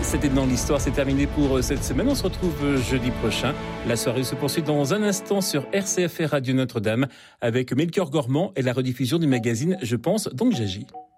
c'était dans l'histoire, c'est terminé pour cette semaine. On se retrouve jeudi prochain. La soirée se poursuit dans un instant sur RCF et Radio Notre-Dame avec Melchior Gormand et la rediffusion du magazine Je pense donc j'agis.